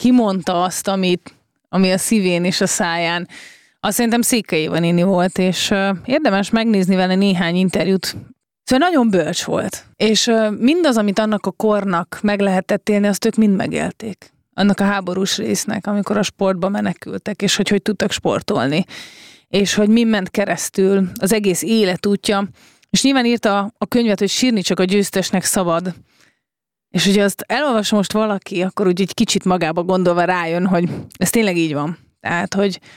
kimondta azt, ami a szívén és a száján. Azt szerintem Székely Éva néni volt, és érdemes megnézni vele néhány interjút. Szóval nagyon bölcs volt. És mindaz, amit annak a kornak meg lehetett élni, azt ők mind megélték. Annak a háborús résznek, amikor a sportba menekültek, és hogy tudtak sportolni. És hogy mi ment keresztül az egész életútja. És nyilván írta a könyvet, hogy sírni csak a győztesnek szabad. És ugye azt elolvassa most valaki, akkor úgy egy kicsit magába gondolva rájön, hogy ez tényleg így van. Tehát,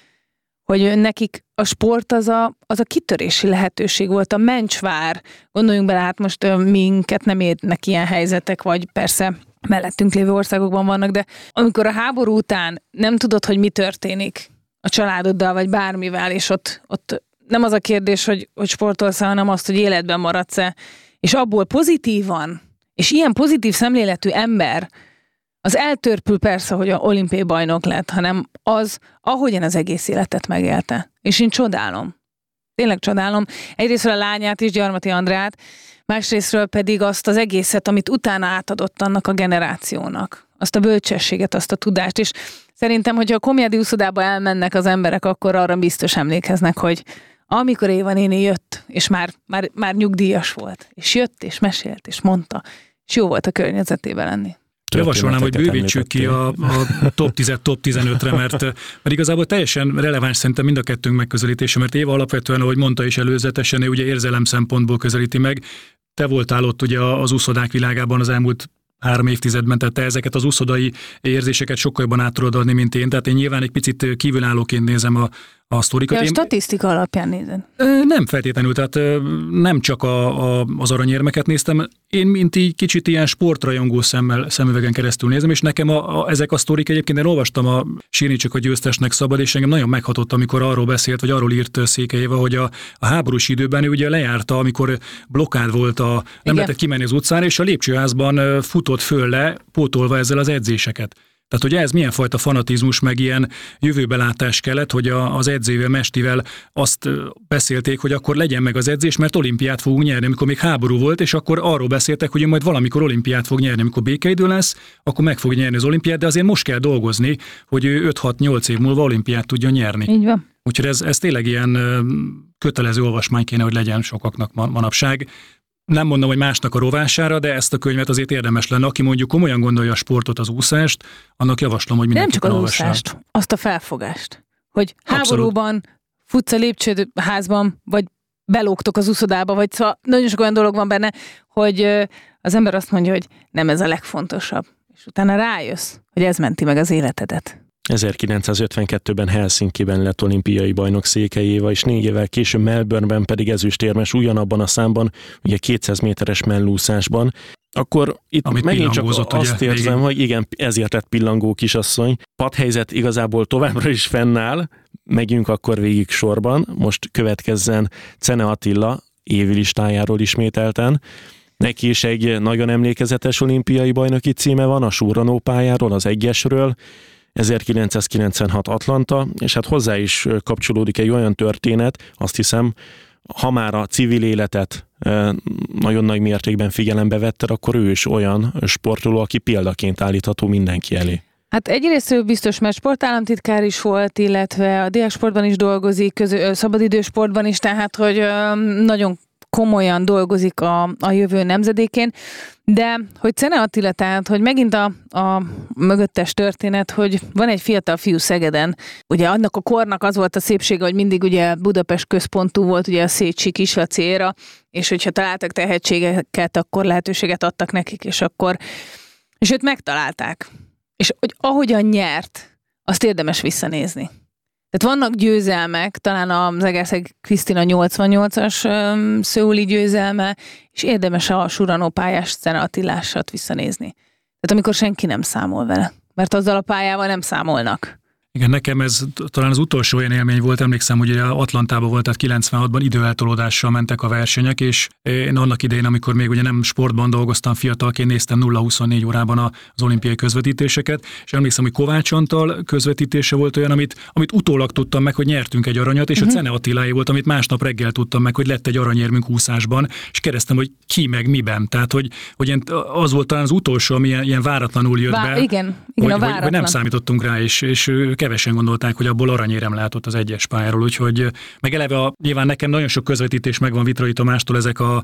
hogy nekik a sport az a kitörési lehetőség volt, a mencsvár. Gondoljunk bele, hát most minket nem érnek ilyen helyzetek, vagy persze mellettünk lévő országokban vannak, de amikor a háború után nem tudod, hogy mi történik a családoddal, vagy bármivel, és ott nem az a kérdés, hogy sportolsz, hanem azt, hogy életben maradsz-e, és abból pozitívan, és ilyen pozitív szemléletű ember, az eltörpül persze, hogy a olimpiai bajnok lett, hanem az, ahogyan az egész életet megélte. És én csodálom. Tényleg csodálom. Egyrésztről a lányát is, Gyarmati Andrát, másrésztről pedig azt az egészet, amit utána átadott annak a generációnak. Azt a bölcsességet, azt a tudást. És szerintem, hogyha a Komjádi úszodába elmennek az emberek, akkor arra biztos emlékeznek, hogy amikor Éva néni jött, és már nyugdíjas volt, és jött, és mesélt, és mondta, és jó volt a környezetében lenni. Javasolnám, hogy bővítsük ki a top 10-et top 15-re, mert igazából teljesen releváns szerintem mind a kettőnk megközelítése, mert Éva alapvetően, ahogy mondta is előzetesen, ugye érzelem szempontból közelíti meg. Te voltál ott ugye az úszodák világában az elmúlt 3 évtizedben, tehát te ezeket az úszodai érzéseket sokkal jobban át tudod adni, mint én. Tehát én nyilván egy picit kívülállóként nézem a sztorikat. Ja, a statisztika alapján nézed? Nem feltétlenül, tehát nem csak az aranyérmeket néztem. Én mint így kicsit ilyen sportrajongó szemüvegen keresztül nézem, és nekem ezek a sztorik egyébként, én olvastam a Sírni csak a győztesnek szabad, és engem nagyon meghatott, amikor arról beszélt, vagy arról írt Székely Éva, hogy a háborús időben ő ugye lejárta, amikor blokkád volt, nem lehetett kimenni az utcára, és a lépcsőházban futott föl le, pótolva ezzel az edzéseket. Tehát, hogy ez milyen fajta fanatizmus, meg ilyen jövőbelátás kellett, hogy az edzővel, Mestivel azt beszélték, hogy akkor legyen meg az edzés, mert olimpiát fogunk nyerni, amikor még háború volt, és akkor arról beszéltek, hogy majd valamikor olimpiát fog nyerni, amikor békeidő lesz, akkor meg fog nyerni az olimpiát, de azért most kell dolgozni, hogy ő 5-6-8 év múlva olimpiát tudjon nyerni. Így van. Úgyhogy ez tényleg ilyen kötelező olvasmány kéne, hogy legyen sokaknak manapság. Nem mondom, hogy másnak a rovására, de ezt a könyvet azért érdemes lenne. Aki mondjuk komolyan gondolja a sportot, az úszást, annak javaslom, hogy mindenki olvassa. Nem csak az úszást, azt a felfogást. Hogy háborúban futsz a lépcsőházban, vagy belógtok az úszodába, vagy szóval nagyon sok olyan dolog van benne, hogy az ember azt mondja, hogy nem ez a legfontosabb. És utána rájössz, hogy ez menti meg az életedet. 1952-ben Helsinkiben lett olimpiai bajnok Székely Éva, és 4 évvel később Melbourneben pedig ezüstérmes ugyanabban a számban, ugye 200 méteres mellúszásban. Akkor itt megint csak azt érzem, hogy igen, ezért lett pillangó kisasszony. Padhelyzet igazából továbbra is fennáll, megyünk akkor végig sorban. Most következzen Czene Attila évi listájáról ismételten. Neki is egy nagyon emlékezetes olimpiai bajnoki címe van, a súranó pályáról, az egyesről, 1996 Atlanta, és hát hozzá is kapcsolódik egy olyan történet, azt hiszem, ha már a civil életet nagyon nagy mértékben figyelembe vetted, akkor ő is olyan sportoló, aki példaként állítható mindenki elé. Hát egyrészt biztos, mert sportállamtitkár is volt, illetve a diáksportban is dolgozik, szabadidősportban is, tehát hogy nagyon komolyan dolgozik a jövő nemzedékén, de hogy Czene Attila, tehát, hogy megint a mögöttes történet, hogy van egy fiatal fiú Szegeden, ugye annak a kornak az volt a szépsége, hogy mindig ugye Budapest központú volt, ugye a Szécsi Kislaci éra, és hogyha találtak tehetségeket, akkor lehetőséget adtak nekik, és őt megtalálták. És hogy ahogyan nyert, azt érdemes visszanézni. Tehát vannak győzelmek, talán az Egerszeg Krisztina 88-as szöuli győzelme, és érdemes a suranó pályás Czene Attilásat visszanézni. Tehát amikor senki nem számol vele, mert azzal a pályával nem számolnak. Igen, nekem ez talán az utolsó olyan élmény volt, emlékszem, hogy Atlantában volt, tehát 96-ban időeltolódással mentek a versenyek, és én annak idején, amikor még ugye nem sportban dolgoztam, fiatalként néztem 0-24 órában az olimpiai közvetítéseket, és emlékszem, hogy Kovács Antal közvetítése volt olyan, amit utólag tudtam meg, hogy nyertünk egy aranyat, és a Czene Attiláé volt, amit másnap reggel tudtam meg, hogy lett egy aranyérmünk úszásban, és kérdeztem, hogy ki meg miben. Tehát, hogy az volt talán az utolsó, ami ilyen váratlanul jött be, igen, hogy nem számítottunk rá, és kevesen gondolták, hogy abból aranyérem látott az egyes pályáról, úgyhogy meg eleve nyilván nekem nagyon sok közvetítés megvan Vitrai Tamástól, ezek a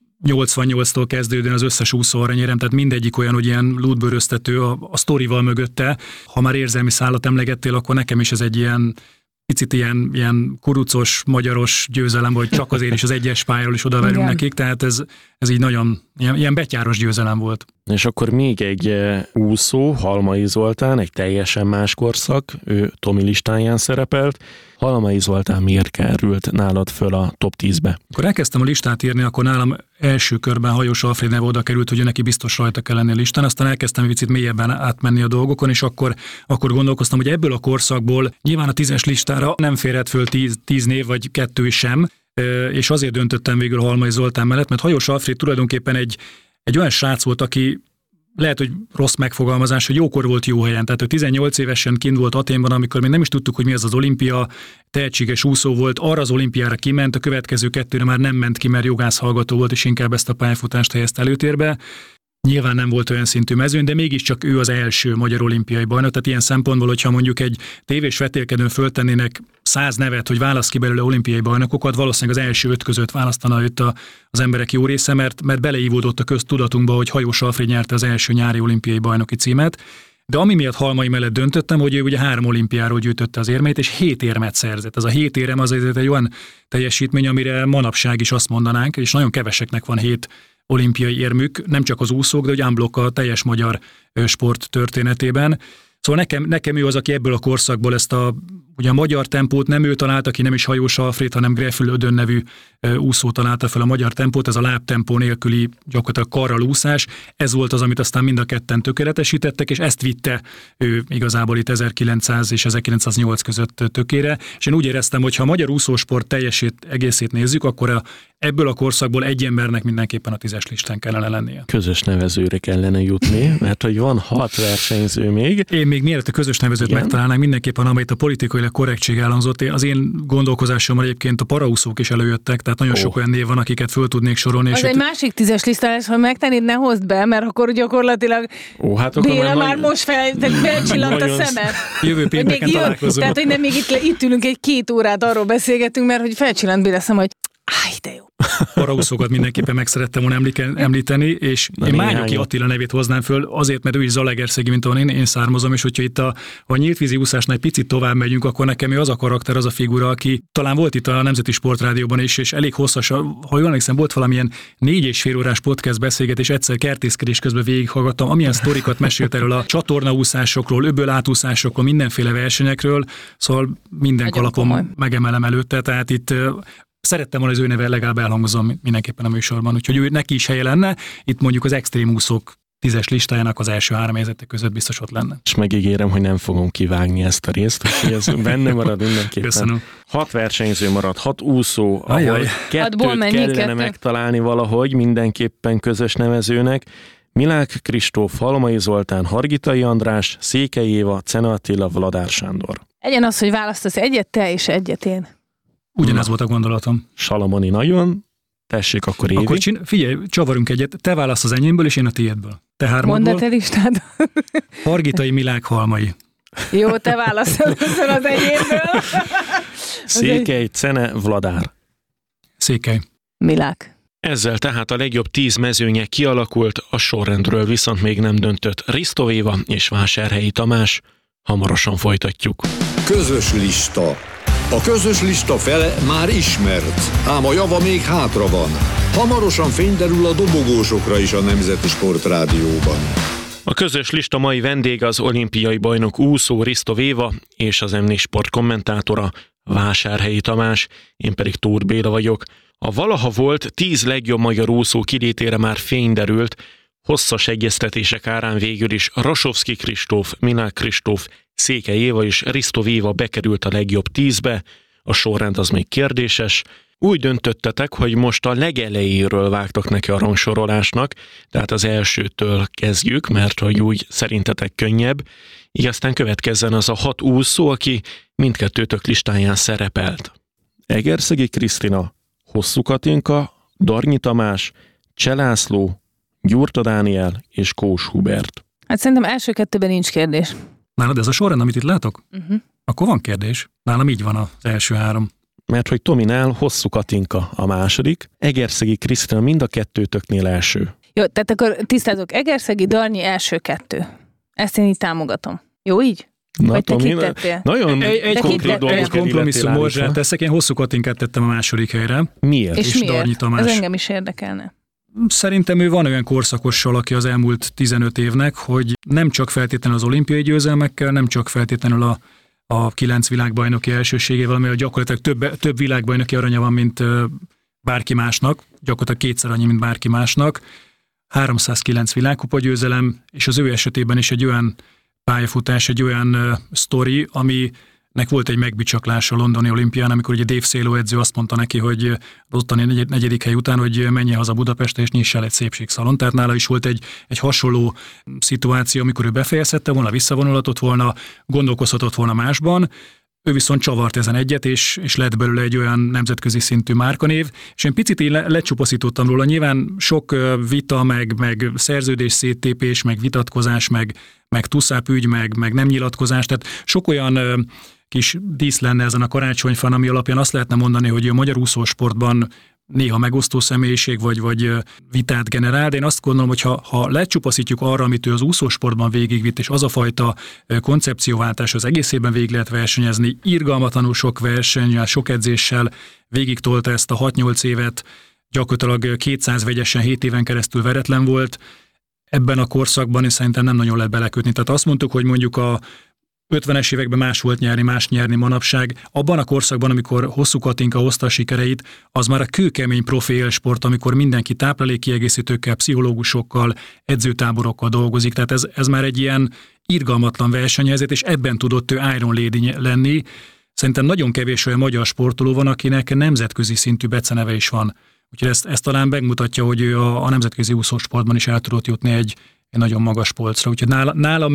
88-tól kezdődően az összes úszó aranyérem, tehát mindegyik olyan, hogy ilyen lútbőröztető a sztorival mögötte. Ha már érzelmi szálat emlegettél, akkor nekem is ez egy ilyen picit ilyen kurucos, magyaros győzelem, vagy csak azért is az egyes pályáról is odaverünk nekik, tehát ez így nagyon ilyen betyáros győzelem volt. És akkor még egy úszó, Halmai Zoltán, egy teljesen más korszak, ő Tomi listáján szerepelt. Halmai Zoltán miért került nálad föl a top 10-be? Akkor elkezdtem a listát írni, akkor nálam első körben Hajós Alfréd neve oda került, hogy neki biztos rajta kell lenni a listán, aztán elkezdtem egy picit mélyebben átmenni a dolgokon, és akkor gondolkoztam, hogy ebből a korszakból nyilván a 10-es listára nem férhet föl 10 név, vagy 2 sem, és azért döntöttem végül Halmai Zoltán mellett, mert Hajós Alfréd tulajdonképpen egy olyan srác volt, aki lehet, hogy rossz megfogalmazás, hogy jókor volt jó helyen. Tehát ő 18 évesen kint volt Athénban, amikor még nem is tudtuk, hogy mi az olimpia, tehetséges úszó volt, arra az olimpiára kiment, a következő 2-re már nem ment ki, mert jogász hallgató volt, és inkább ezt a pályafutást helyezte előtérbe. Nyilván nem volt olyan szintű mezőn, de mégiscsak ő az első magyar olimpiai bajnok. Tehát ilyen szempontból, hogyha mondjuk egy tévés vetélkedőn föltennének 100 nevet, hogy választ ki belőle olimpiai bajnokokat, valószínűleg az első 5 között választana őt az emberek jó része, mert beleívódott a köztudatunkba, hogy Hajós Alfréd nyerte az első nyári olimpiai bajnoki címet. De ami miatt Halmai mellett döntöttem, hogy ő ugye 3 olimpiáról gyűjtötte az érmeit, és 7 érmet szerzett. Ez a 7 érem az egy olyan teljesítmény, amire manapság is azt mondanánk, és nagyon keveseknek van 7 olimpiai érmük, nem csak az úszók, de hogy unblock a teljes magyar sport történetében. Szóval nekem ő az, aki ebből a korszakból ezt ugye a magyar tempót nem ő találta ki, nem is Hajós Alfréd, hanem Greffül Ödön nevű úszó találta fel a magyar tempót, ez a lábtempó nélküli gyakorlatilag karral úszás. Ez volt az, amit aztán mind a ketten tökéletesítettek, és ezt vitte ő igazából itt 1900 és 1908 között tökére. És én úgy éreztem, hogy ha a magyar úszósport egészét nézzük, akkor ebből a korszakból egy embernek mindenképpen a 10-es listán kellene lennie. Közös nevezőre kellene jutni, mert hogy van 6 versenyző még. Én még mielőtt a közös nevezőt megtalálnánk, mindenképpen, amelyet a politikailag korrektség elhangzott. Az én gondolkozásommal egyébként a paraúszók is előjöttek, tehát nagyon sok olyan név van, akiket föl tudnék sorolni. Az egy másik 10-es listás, ha megtennéd, ne hozd be, mert akkor gyakorlatilag hát Béla már most felcsillant a szemed. Jövő pénteken találkozunk. Tehát, hogy nem még itt ülünk egy 2 órát, arról beszélgetünk, mert hogy felcsillant Béla szem, hogy de jó. Paraúszókat mindenképpen meg szerettem volna említeni, és én Mányoki Attila nevét hoznám föl, azért, mert ő is zalaegerszegi, mint ahol én származom, és hogyha itt a nyíltvízi úszásnál egy picit tovább megyünk, akkor nekem ő az a karakter, az a figura, aki talán volt itt a Nemzeti Sportrádióban is, és elég hosszas, ha jól emlékszem, volt valamilyen 4,5 órás podcast beszélgetés, egyszer kertészkedés közben végighallgattam, amilyen sztorikat mesélt erről a csatornaúszásokról, öböl átúszásokról, mindenféle versenyekről, szóval minden kalapom megemelem előtte, tehát itt szerettem volna, az ő neve legalább elhangozom mindenképpen a műsorban, úgyhogy ő neki is helye lenne, itt mondjuk az extrém úszók 10-es listájának az első 3 helyzetek között biztos ott lenne. És megígérem, hogy nem fogom kivágni ezt a részt, úgyhogy ez benne marad mindenképpen. Köszönöm. 6 versenyző marad, 6 úszó, ahol 2-t kellene megtalálni valahogy mindenképpen közös nevezőnek. Milák Kristóf, Halmai Zoltán, Hargitai András, Székely Éva, Czene Attila, Vladár Sándor. Egyen az, hogy választasz egyet te és egyet én. Ugyanez volt a gondolatom. Salamoni nagyon. Tessék, akkor Évi. Akkor figyelj, csavarunk egyet. Te válasz az enyémből, és én a tiédből. Te 3-ból. Mondd a te listád. Hargitai, Milák, Halmai. Jó, te válasz először az enyémből. Székely, Czene, Vladár. Székely. Milák. Ezzel tehát a legjobb 10 mezőnye kialakult, a sorrendről viszont még nem döntött Risztov Éva és Vásárhelyi Tamás. Hamarosan folytatjuk. Közös lista. A közös lista fele már ismert, ám a java még hátra van. Hamarosan fényderül a dobogósokra is a Nemzeti Sportrádióban. A közös lista mai vendég az olimpiai bajnok úszó Risztov Éva és az M4 Sport kommentátora Vásárhelyi Tamás, én pedig Tóth Béla vagyok. A valaha volt 10 legjobb magyar úszó kilétére már fény derült, Hosszas egyeztetések árán végül is Rasovszky Kristóf, Minák Kristóf, Székely Éva és Risztov Éva bekerült a legjobb 10-be, a sorrend az még kérdéses. Úgy döntöttetek, hogy most a legelejéről vágtak neki a rangsorolásnak, tehát az elsőtől kezdjük, mert hogy úgy szerintetek könnyebb, így aztán következzen az a 6 úszó, aki mindkettőtök listáján szerepelt. Egerszegi Krisztina, Hosszú Katinka, Darnyi Tamás, Cseh László, Gyurta Dániel és Kós Hubert. Hát szerintem első kettőben nincs kérdés. Nálad ez a sorrend, amit itt látok? Akkor van kérdés. Nálam így van az első 3. Mert hogy Tominál Hosszú Katinka a második, Egerszegi Krisztina mind a kettőtöknél első. Jó, tehát akkor tisztázok, Egerszegi, Darnyi első 2. Ezt én így támogatom. Jó így? Na, vagy te Tomi, kit tettél? nagyon konkrét dolgok. Egy kompromisszum morzsát teszek, én Hosszú Katinkát tettem a második helyre. Miért? És miért? Darnyi Tamás. Ez engem is érdekelne. Szerintem ő van olyan korszakossal, aki az elmúlt 15 évnek, hogy nem csak feltétlenül az olimpiai győzelmekkel, nem csak feltétlenül a 9 világbajnoki elsőségével, amely gyakorlatilag több világbajnoki aranya van, mint bárki másnak, gyakorlatilag 2-szer annyi, mint bárki másnak. 309 világkupa győzelem, és az ő esetében is egy olyan pályafutás, egy olyan sztori, aminek volt egy megbicsaklása a londoni olimpián, amikor ugye Dave Széló edző azt mondta neki, hogy az ottani 4. hely után, hogy menjen haza Budapestre, és nyissa el egy szépségszalon. Tehát nála is volt egy hasonló szituáció, amikor ő befejezhette volna, visszavonulhatott volna, gondolkozhatott volna másban. Ő viszont csavart ezen egyet, és lett belőle egy olyan nemzetközi szintű márkanév, és én picit lecsupaszítottam róla. Nyilván sok vita, meg szerződés széttépés, meg vitatkozás, meg tuszápügy, meg nem nyilatkozás, tehát sok olyan kis dísz lenne ezen a karácsonyfán, ami alapján azt lehetne mondani, hogy a magyar úszósportban néha megosztó személyiség, vagy vitát generál, de én azt gondolom, hogy ha lecsupaszítjuk arra, amit ő az úszósportban végigvitt, és az a fajta koncepcióváltás az egészében végig lehet versenyezni, irgalmatlanul sok versennyel, sok edzéssel végig tolta ezt a 6-8 évet, gyakorlatilag 200 vegyesen 7 éven keresztül veretlen volt, ebben a korszakban és szerintem nem nagyon lehet belekötni. Tehát azt mondtuk, hogy mondjuk a 50-es években más volt nyerni, más nyerni manapság. Abban a korszakban, amikor Hosszú Katinka hozta a sikereit, az már a kőkemény profi élsport, amikor mindenki táplálékkiegészítőkkel, pszichológusokkal, edzőtáborokkal dolgozik. Tehát ez már egy ilyen irgalmatlan versenyhelyzet, és ebben tudott ő Iron Lady lenni. Szerintem nagyon kevés olyan magyar sportoló van, akinek nemzetközi szintű beceneve is van. Úgyhogy ezt talán megmutatja, hogy ő a nemzetközi úszósportban is el tudott jutni egy nagyon magas polcra. Úgyhogy nálam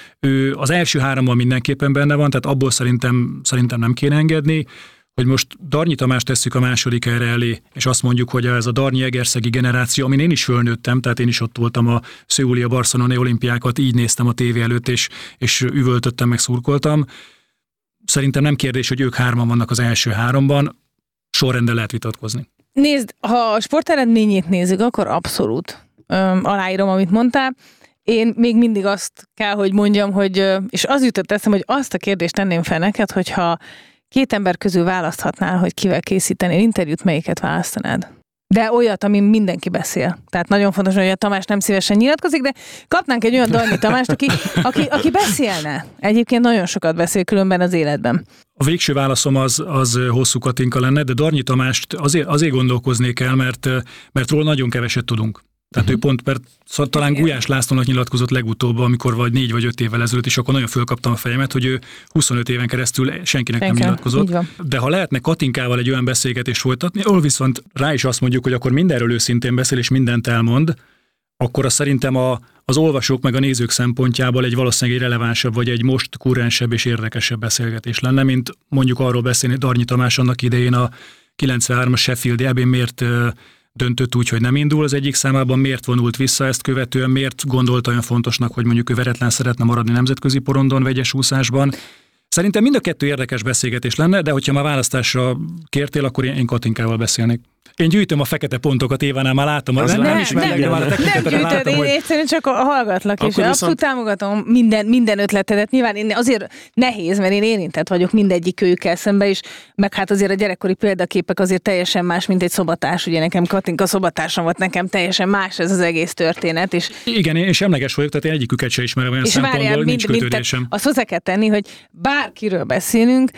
ő az első 3-ban mindenképpen benne van, tehát abból szerintem nem kéne engedni, hogy most Darnyi Tamást tesszük a második helyre elé, és azt mondjuk, hogy ez a Darnyi-Egerszegi generáció, amin én is fölnőttem, tehát én is ott voltam a szöuli, a barcelonai olimpiákat, így néztem a tévé előtt, és üvöltöttem, meg szurkoltam. Szerintem nem kérdés, hogy ők 3-an vannak az első 3-ban, sorrendel lehet vitatkozni. Nézd, ha a sporteredményét nézzük, akkor abszolút aláírom, amit mondtál. Én még mindig azt kell, hogy mondjam, hogy, és az jutott eszem, hogy azt a kérdést tenném fel neked, hogyha 2 ember közül választhatnál, hogy kivel készítenél interjút, melyiket választanád? De olyat, amin mindenki beszél. Tehát nagyon fontos, hogy a Tamás nem szívesen nyilatkozik, de kapnánk egy olyan Darnyi Tamást, aki beszélne. Egyébként nagyon sokat beszél különben az életben. A végső válaszom az Hosszú Katinka lenne, de Darnyi Tamást azért gondolkoznék el, mert róla nagyon keveset tudunk. Tehát ő pont, mert talán Gulyás Lászlónak nyilatkozott legutóbb, amikor vagy 4 vagy 5 évvel ezelőtt, és akkor nagyon fölkaptam a fejemet, hogy ő 25 éven keresztül senkinek nem nyilatkozott. De ha lehetne Katinkával egy olyan beszélgetést folytatni, ahol viszont rá is azt mondjuk, hogy akkor mindenről őszintén beszél és mindent elmond, akkor az szerintem az olvasók meg a nézők szempontjából egy valószínűleg egy relevánsabb, vagy egy most kurrensebb és érdekesebb beszélgetés lenne, mint mondjuk arról beszélni Darnyi Tamás annak idején a 93-as Sheffield EB-n miért döntött úgy, hogy nem indul az egyik számában, miért vonult vissza ezt követően, miért gondolta olyan fontosnak, hogy mondjuk ő veretlen szeretne maradni nemzetközi porondon, vegyes úszásban. Szerintem mind a kettő érdekes beszélgetés lenne, de hogyha már választásra kértél, akkor én Katinkával beszélnék. Én gyűjtöm a fekete pontokat, Évánál már látom, nem gyűjtöd, én egyszerűen csak hallgatlak, és abszolút támogatom minden ötletedet. Nyilván én azért nehéz, mert én érintett vagyok mindegyik őkkel szembe is, meg hát azért a gyerekkori példaképek azért teljesen más, mint egy szobatárs. Ugye nekem Katinka szobatársam volt, nekem teljesen más ez az egész történet. És igen, én semleges vagyok, tehát én egyiküket sem ismerem olyan szempontból, nincs kötődésem. Azt hozzá kell tenni, hogy bárkiről beszélünk,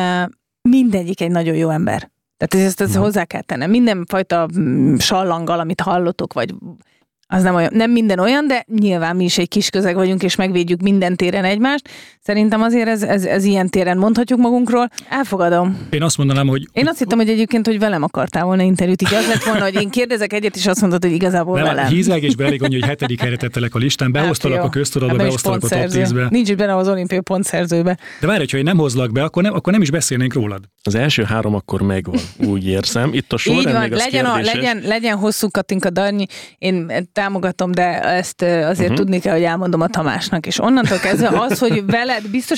mindegyik egy nagyon jó ember. Tehát ezt hozzá kell tennem. Mindenfajta sallanggal, amit hallotok, vagy Az nem minden olyan, de nyilván mi is egy kis közeg vagyunk, és megvédjük minden téren egymást. Szerintem azért ez ilyen téren mondhatjuk magunkról. Elfogadom. Én azt mondanám, hogy... Én azt hittem, hogy egyébként, hogy velem akartál volna interjút. Így az lett volna, hogy én kérdezek egyet, és azt mondod, hogy igazából velem. Hízelgésben elég annyi, hogy 7. helyre tettelek a listán, beosztalak a köztudatba, beosztalak a top 10-be. Nincs itt benne az olimpiai pontszerzőbe. De várj, hogyha én nem hozlak be, akkor nem is beszélnénk rólad. Az első 3 akkor megvan, úgy érzem. Itt a sorrend meg az kérdéses. Legyen hosszú Katinka Darnyi, én támogatom, de ezt azért tudni kell, hogy elmondom a Tamásnak. És onnantól kezdve az, hogy veled biztos,